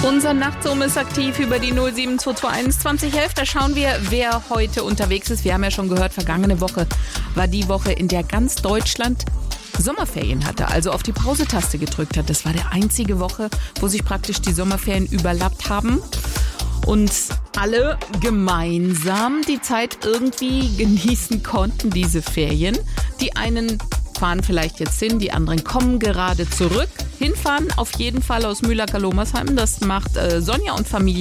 Unser Nachtzoom ist aktiv über die 07221 2011. Da schauen wir, wer heute unterwegs ist. Wir haben ja schon gehört, vergangene Woche war die Woche, in der ganz Deutschland Sommerferien hatte, also auf die Pause-Taste gedrückt hat. Das war die einzige Woche, wo sich praktisch die Sommerferien überlappt haben und alle gemeinsam die Zeit irgendwie genießen konnten, diese Ferien. Die einen fahren vielleicht jetzt hin, die anderen kommen gerade zurück. Hinfahren auf jeden Fall aus Mühlacker-Lomersheim. Das macht Sonja und Familie